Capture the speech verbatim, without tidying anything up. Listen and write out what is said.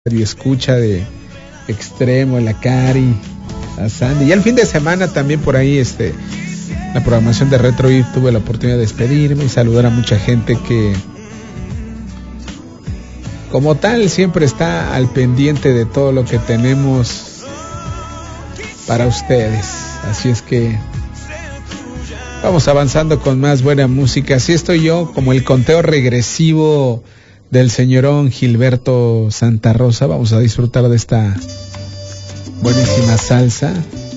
y escucha de Extremo, la Cari, a Sandy. Y el fin de semana también por ahí, este, la programación de Retrohit, tuve la oportunidad de despedirme y saludar a mucha gente que, como tal, siempre está al pendiente de todo lo que tenemos para ustedes. Así es que vamos avanzando con más buena música. Así estoy yo, como el conteo regresivo del señorón Gilberto Santa Rosa. Vamos a disfrutar de esta buenísima salsa.